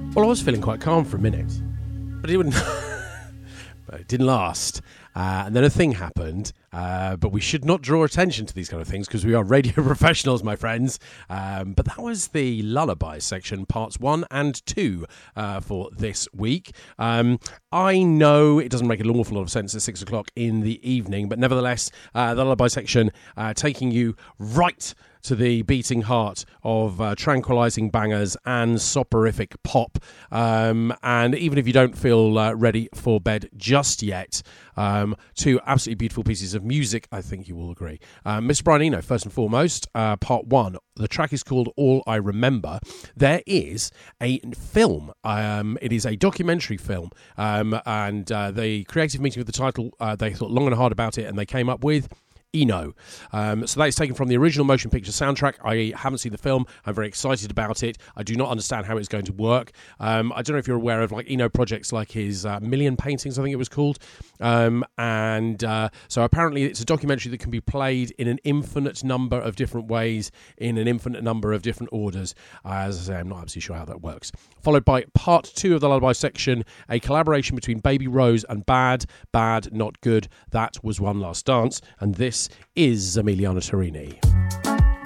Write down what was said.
Well, I was feeling quite calm for a minute, but it wouldn't. But it didn't last. And then a thing happened, but we should not draw attention to these kind of things because we are radio professionals, my friends. But that was the lullaby section, parts 1 and 2 for this week. I know it doesn't make an awful lot of sense at 6 o'clock in the evening, but nevertheless, the lullaby section taking you right to the beating heart of tranquilizing bangers and soporific pop. And even if you don't feel ready for bed just yet, two absolutely beautiful pieces of music, I think you will agree. Mr. Brian Eno, first and foremost, part 1. The track is called All I Remember. There is a film. It is a documentary film. And the creative meeting with the title, they thought long and hard about it, and they came up with Eno. So that is taken from the original motion picture soundtrack. I haven't seen the film. I'm very excited about it. I do not understand how it's going to work. I don't know if you're aware of like Eno projects like his Million Paintings, I think it was called. So apparently it's a documentary that can be played in an infinite number of different ways, in an infinite number of different orders. As I say, I'm not absolutely sure how that works. Followed by part 2 of the lullaby section, a collaboration between Baby Rose and Bad, Not Good. That was One Last Dance. And this is Emiliana Torini.